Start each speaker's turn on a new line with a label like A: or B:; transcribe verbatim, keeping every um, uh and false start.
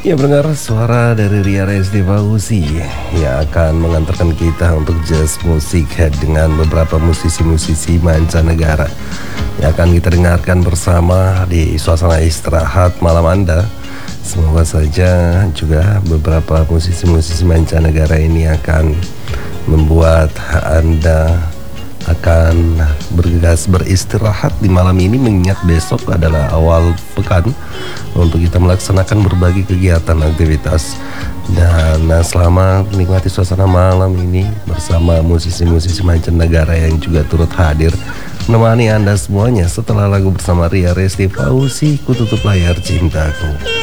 A: Ya, mendengar suara dari Ria Resti Fauzi yang akan mengantarkan kita untuk jazz musik dengan beberapa musisi-musisi mancanegara yang akan kita dengarkan bersama di suasana istirahat malam Anda. Semoga saja juga beberapa musisi-musisi mancanegara ini akan membuat Anda akan bergegas beristirahat di malam ini, mengingat besok adalah awal pekan untuk kita melaksanakan berbagai kegiatan aktivitas. Dan nah, selamat menikmati suasana malam ini bersama musisi-musisi mancanegara yang juga turut hadir menemani Anda semuanya setelah lagu bersama Ria Resti Fauzi, Ku Tutup Layar Cintaku.